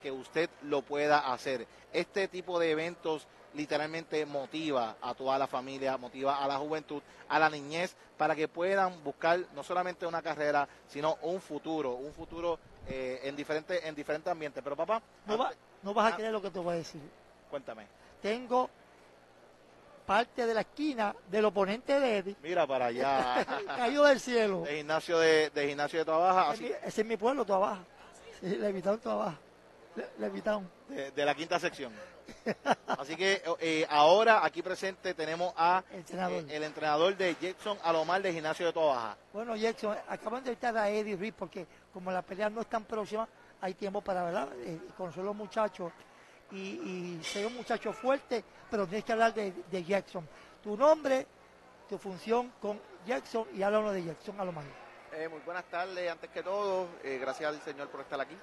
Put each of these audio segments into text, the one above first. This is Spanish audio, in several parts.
que usted lo pueda hacer. Este tipo de eventos literalmente motiva a toda la familia, motiva a la juventud, a la niñez, para que puedan buscar no solamente una carrera, sino un futuro en diferentes ambientes. Pero papá, No vas a creer lo que te voy a decir. cuéntame. Tengo parte de la esquina del oponente de Eddie. Mira para allá. Cayó del cielo. De gimnasio de Toabaja. Ese es mi pueblo, Toabaja. Sí, Levitown, Toabaja. Levitown. De la quinta sección. Así que ahora aquí presente tenemos a el entrenador de Jackson Alomar de gimnasio de Toabaja. Bueno, Jackson, acaban de invitar a Eddie Ruiz porque como la pelea no es tan próxima, hay tiempo para, ¿verdad? Conocer a los muchachos y ser un muchacho fuerte, pero tienes que hablar de Jackson. Tu nombre, tu función con Jackson y háblanos de Jackson Alomar. Muy buenas tardes, antes que todo, gracias al Señor por estar aquí.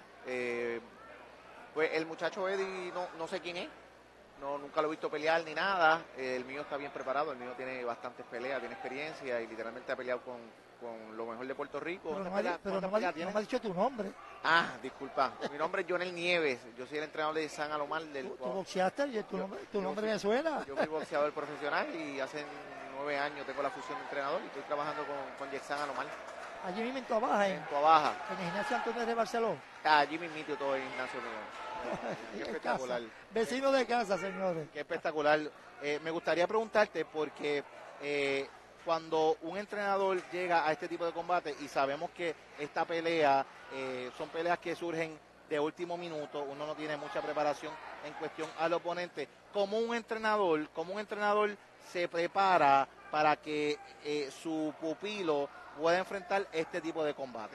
Pues el muchacho Eddie no sé quién es, nunca lo he visto pelear ni nada. El mío está bien preparado, el mío tiene bastantes peleas, tiene experiencia y literalmente ha peleado con lo mejor de Puerto Rico. Pero no me ha dicho tu nombre. Ah, disculpa, mi nombre es Jonel Nieves, yo soy el entrenador de San Alomar. ¿Tú boxeaste? ¿Tu nombre me suena? Yo fui boxeador profesional y hace 9 años tengo la fusión de entrenador y estoy trabajando con San Alomar. Allí mismo en Toabaja, en Toabaja. En el gimnasio Antonio de Barcelona. Allí mismo todo el gimnasio mío. Qué espectacular. Vecino de casa, señores. Qué espectacular. Me gustaría preguntarte porque cuando un entrenador llega a este tipo de combate y sabemos que esta pelea son peleas que surgen de último minuto, uno no tiene mucha preparación en cuestión al oponente, como un entrenador se prepara para que su pupilo pueda enfrentar este tipo de combate.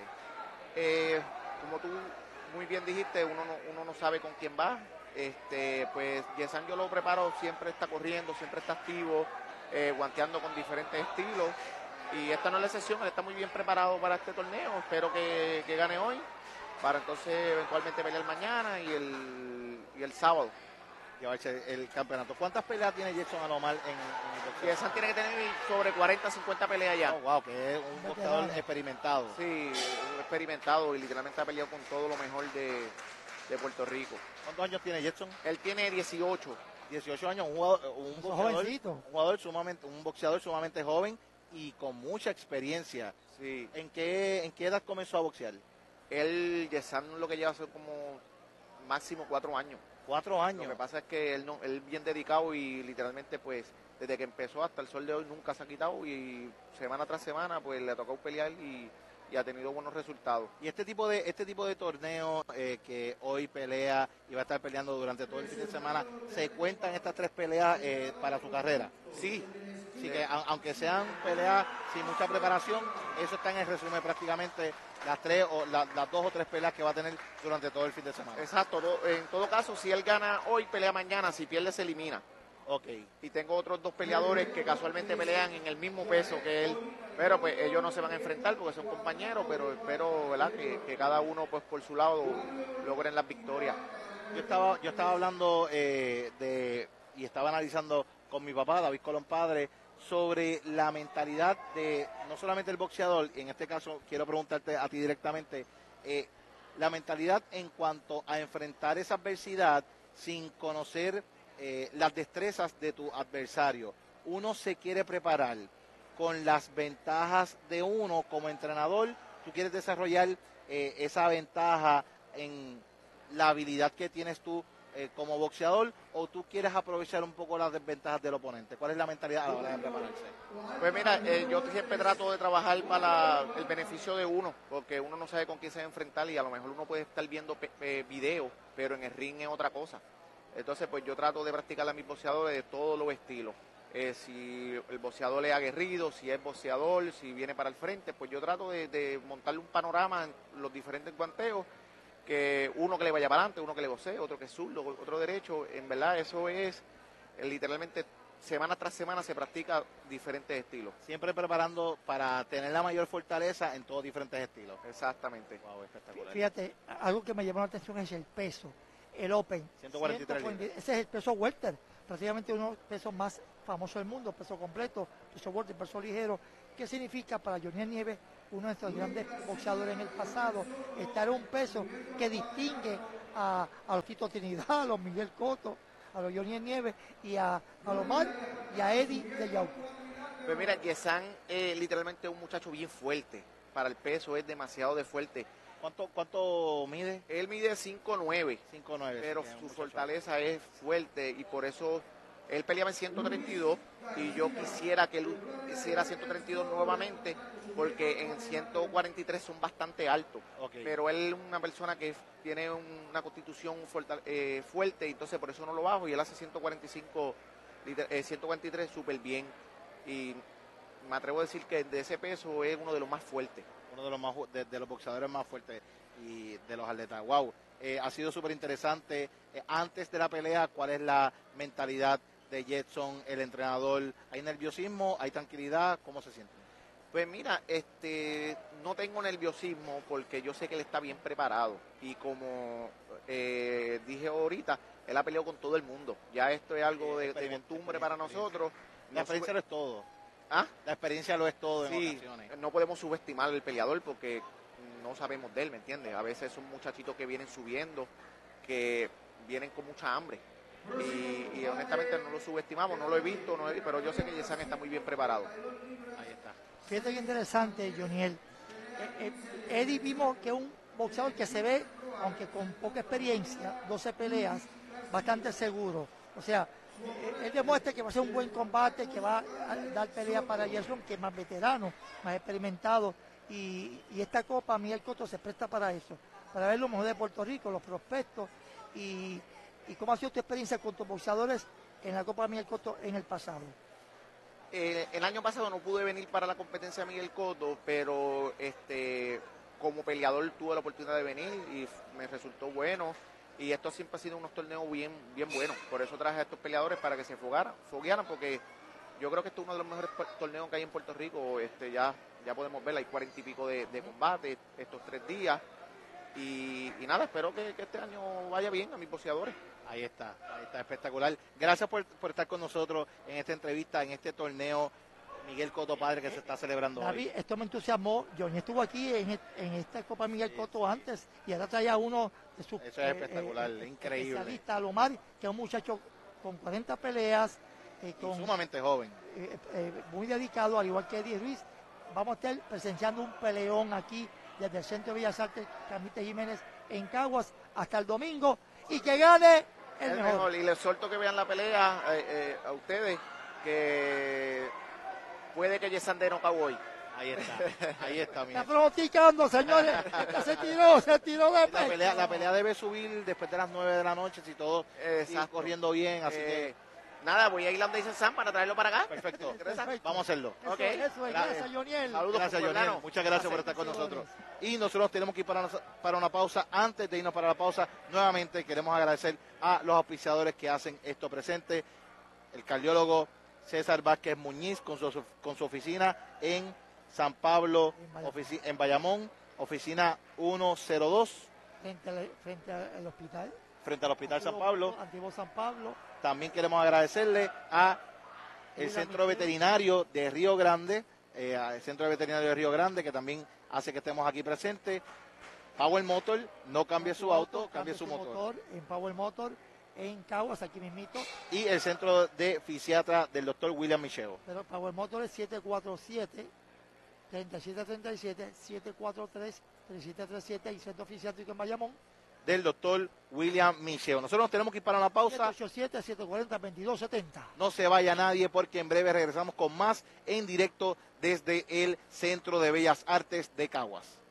Como tú muy bien dijiste, uno no sabe con quién va. Pues Yesan yo lo preparo, siempre está corriendo, siempre está activo, guanteando con diferentes estilos. Y esta no es la excepción, él está muy bien preparado para este torneo. Espero que gane hoy, para entonces eventualmente pelear mañana y el sábado. Llevarse el campeonato. ¿Cuántas peleas tiene Jackson Alomar en el boxeo? Yesan tiene que tener sobre 40, 50 peleas ya. Oh, wow, que es un boxeador experimentado. Sí, un experimentado y literalmente ha peleado con todo lo mejor de Puerto Rico. ¿Cuántos años tiene Jackson? Él tiene 18. 18 años, un boxeador sumamente joven y con mucha experiencia. Sí. ¿En qué edad comenzó a boxear? Yesan lo que lleva hace como máximo 4 años. 4 años. Lo que pasa es que él bien dedicado y literalmente pues desde que empezó hasta el sol de hoy nunca se ha quitado y semana tras semana pues le ha tocado pelear y ha tenido buenos resultados. Y este tipo de torneo que hoy pelea y va a estar peleando durante todo el fin de semana, ¿se cuentan estas 3 peleas para su carrera? Sí. Así que aunque sean peleas sin mucha preparación, eso está en el resumen prácticamente las 2 o 3 peleas que va a tener durante todo el fin de semana. Exacto, en todo caso si él gana hoy pelea mañana, si pierde se elimina. Okay. Y tengo otros 2 peleadores que casualmente pelean en el mismo peso que él, pero pues ellos no se van a enfrentar porque son compañeros, pero espero, ¿verdad?, que cada uno pues por su lado logren las victorias. Yo estaba hablando y estaba analizando con mi papá, David Colón padre, sobre la mentalidad de no solamente el boxeador, y en este caso quiero preguntarte a ti directamente, la mentalidad en cuanto a enfrentar esa adversidad sin conocer las destrezas de tu adversario. Uno se quiere preparar con las ventajas de uno como entrenador, tú quieres desarrollar esa ventaja en la habilidad que tienes tú como boxeador, o tú quieres aprovechar un poco las desventajas del oponente. ¿Cuál es la mentalidad a la hora de prepararse? Pues mira, yo siempre trato de trabajar para el beneficio de uno, porque uno no sabe con quién se va a enfrentar y a lo mejor uno puede estar viendo videos, pero en el ring es otra cosa. Entonces pues yo trato de practicar a mis boxeadores de todos los estilos. Si el boxeador es aguerrido, si es boxeador, si viene para el frente, pues yo trato de montarle un panorama en los diferentes guanteos, que uno que le vaya para adelante, uno que le boxee, otro que es zurdo, otro derecho. En verdad eso es literalmente semana tras semana se practica diferentes estilos. Siempre preparando para tener la mayor fortaleza en todos diferentes estilos. Exactamente. Wow, espectacular. Fíjate, algo que me llamó la atención es el peso, el Open. 143 libras. Ese es el peso welter, prácticamente uno de los pesos más famosos del mundo, peso completo, peso welter, peso ligero. ¿Qué significa para Jonel Nieves uno de nuestros grandes boxeadores en el pasado, estar en un peso que distingue a los Tito Trinidad, a los Miguel Cotto, a los Johnny Nieves y a Lomar y a Eddie de Yauco. Pues mira, Yesan literalmente es un muchacho bien fuerte. Para el peso es demasiado de fuerte. ¿Cuánto mide? Él mide 5'9", 5'9", pero sí, su fortaleza es fuerte y por eso él peleaba en 132 y yo quisiera que él hiciera 132 nuevamente porque en 143 son bastante altos. Okay. Pero él es una persona que tiene una constitución fuerte, entonces por eso no lo bajo y él hace 143 súper bien y me atrevo a decir que de ese peso es uno de los más fuertes. Uno de los de los boxeadores más fuertes y de los atletas. Wow, ha sido súper interesante. Antes de la pelea, ¿cuál es la mentalidad de Jetson, el entrenador? ¿Hay nerviosismo? ¿Hay tranquilidad? ¿Cómo se siente? Pues mira, no tengo nerviosismo porque yo sé que él está bien preparado y como dije ahorita, él ha peleado con todo el mundo. Ya esto es algo de costumbre para nosotros. La experiencia lo es todo. ¿Ah? La experiencia lo es todo en sí, ocasiones. No podemos subestimar al peleador porque no sabemos de él, ¿me entiendes? A veces son muchachitos que vienen subiendo, que vienen con mucha hambre. Y honestamente no lo subestimamos, no lo he visto, pero yo sé que Yesan está muy bien preparado. Ahí está. Fíjate qué interesante, Joniel. Eddie vimos que es un boxeador que se ve, aunque con poca experiencia, 12 peleas, bastante seguro. O sea, él demuestra que va a ser un buen combate, que va a dar pelea para Gerson, que es más veterano, más experimentado. Y esta Copa Miguel Cotto se presta para eso, para ver lo mejor de Puerto Rico, los prospectos. Y cómo ha sido tu experiencia con tus boxeadores en la Copa Miguel Cotto en el pasado. El año pasado no pude venir para la competencia Miguel Cotto, pero como peleador tuve la oportunidad de venir y me resultó bueno. Y esto siempre ha sido unos torneos bien buenos. Por eso traje a estos peleadores para que se foguearan, porque yo creo que esto es uno de los mejores torneos que hay en Puerto Rico. Ya podemos ver, hay 40 y pico de combate estos 3 días. Y nada, espero que este año vaya bien a mis boxeadores. Ahí está espectacular. Gracias por estar con nosotros en esta entrevista, en este torneo Miguel Cotto Padre que se está celebrando David, hoy. esto me entusiasmó. Johnny estuvo aquí en esta Copa Miguel Cotto antes y ahora traía uno de sus Eso es espectacular, increíble. especialistas, Lomar, que es un muchacho con 40 peleas, sumamente joven. Muy dedicado, al igual que Eddie Ruiz. Vamos a estar presenciando un peleón aquí desde el Centro de Bellas Artes Camite Jiménez en Caguas hasta el domingo y que gane el mejor. Y les suelto que vean la pelea a ustedes, que puede que Yesan de nocaut hoy. Ahí está. Está pronosticando, señores. se tiró de pecho. La pelea debe subir después de las 9 de la noche si todo sigue corriendo bien, así que nada, voy a ir a donde dice Sam para traerlo para acá. Perfecto. Vamos a hacerlo. Eso es, gracias, Joniel. Saludos, gracias, Joniel. Muchas gracias por estar con nosotros. Y nosotros tenemos que ir para una pausa. Antes de irnos para la pausa, nuevamente queremos agradecer a los auspiciadores que hacen esto presente. El cardiólogo César Vázquez Muñiz con su oficina en San Pablo, en Bayamón, oficina 102. Frente al hospital. Frente al Hospital San Pablo. Antiguo San Pablo. También queremos agradecerle a el Centro Veterinario de Río Grande, al Centro Veterinario de Río Grande, que también hace que estemos aquí presentes. Power Motor, no cambie su auto, cambie su motor. En Power Motor, en Caguas, aquí mismito. Y el Centro de Fisiatra del Dr. William Micheo. Pero Power Motor es 747-3737, 743-3737 y Centro Fisiátrico en Bayamón. Del doctor William Micheo. Nosotros nos tenemos que ir para una pausa. 787-740-2270. No se vaya nadie porque en breve regresamos con más en directo desde el Centro de Bellas Artes de Caguas.